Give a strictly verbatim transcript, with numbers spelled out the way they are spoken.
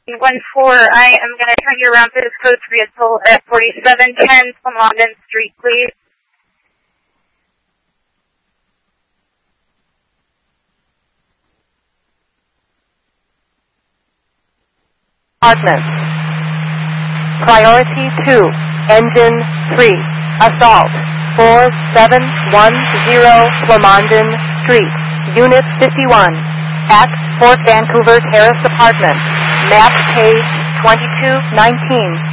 one four, I am going to turn you around to this code vehicle at forty-seven ten Plumondon Street, please. Apartments. Priority two, Engine three, Assault, four seven one zero Plumondon Street, Unit fifty-one, at Fort Vancouver Terrace Apartments, map page twenty-two nineteen.